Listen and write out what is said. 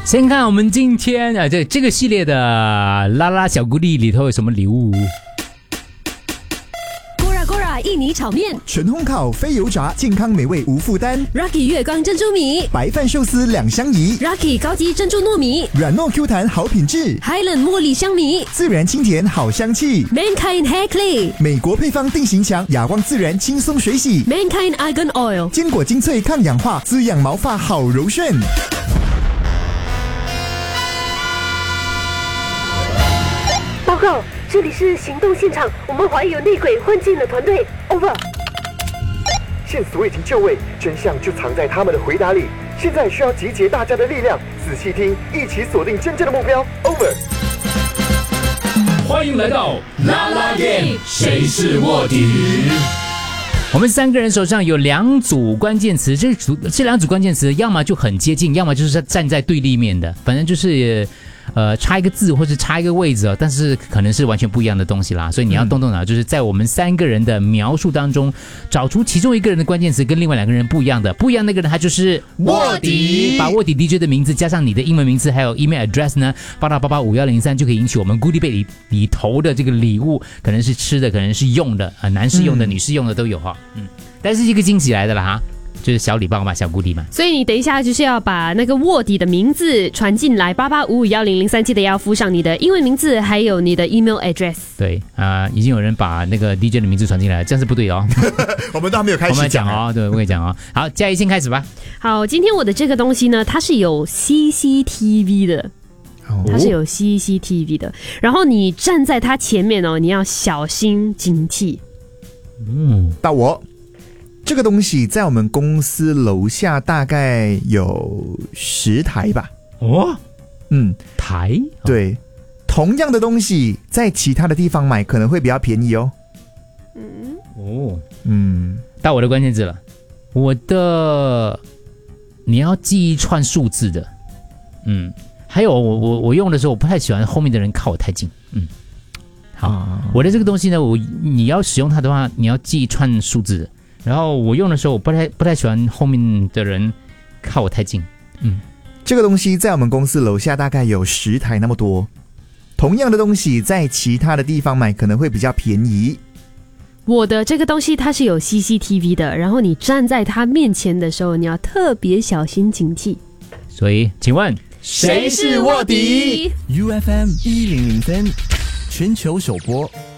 先看我们今天这个系列的拉拉小鼓励里头有什么礼物。 Gora 印尼炒面， 纯烘烤非油炸，健康美味无负担。 Rocky 月光珍珠米， 白饭寿司2相宜。 Rocky 高级珍珠糯米， 软糯 Q 弹好品质。 Highland 茉莉香米， 自然清甜好香气。 Mankind Hair Clay， 美国配方定型墙，哑光自然轻松水洗。 Mankind Argan Oil， 坚果精粹抗氧化，滋养毛发好柔顺。 报告，这里是行动现场，我们怀疑有内鬼混进了团队。Over。 线索已经就位，真相就藏在他们的回答里。现在需要集结大家的力量，仔细听，一起锁定真正的目标。Over。 欢迎来到啦啦 game， 谁是卧底？ 我们3个人手上有2组关键词，这2组关键词要么就很接近，要么就是站在对立面的，反正就是差一个字或是差一个位置但是可能是完全不一样的东西啦，所以你要动脑，就是在我们3个人的描述当中找出其中一个人的关键词跟另外2个人不一样的那个人他就是卧底。 把卧底 DJ 的名字加上你的英文名字还有 email address 呢，发到8851003就可以赢取我们 Goodie Bag 里头的这个礼物，可能是吃的，可能是用的，男士用的、女士用的都有哈。但是一个惊喜来的啦哈。就是小礼包嘛，小鼓励嘛。 所以你等一下就是要把那个卧底的名字传进来，8855003，记得要附上你的英文名字还有你的 email address。 对已经有人把那个 DJ 的名字传进来了，这样是不对哦。 我们都还没有开始我们讲哦，对，我跟你讲哦。好，嘉怡先开始吧。 好，今天我的这个东西呢，它是有 CCTV 的。它是有 CCTV 的，然后你站在它前面你要小心警惕。 到我。这个东西在我们公司楼下大概有10台吧。 台？ 对，同样的东西在其他的地方买可能会比较便宜哦。 到我的关键字了，你要记一串数字的。还有我用的时候我不太喜欢后面的人靠我太近。好，我的这个东西呢，你要使用它的话，你要记一串数字的。然后我用的时候，我不太喜欢后面的人靠我太近。 这个东西在我们公司楼下大概有10台那么多。同样的东西在其他的地方买可能会比较便宜。 我的这个东西它是有 CCTV 的，然后你站在它面前的时候，你要特别小心警惕。 所以，请问谁是卧底？ UFM 1003全球首播。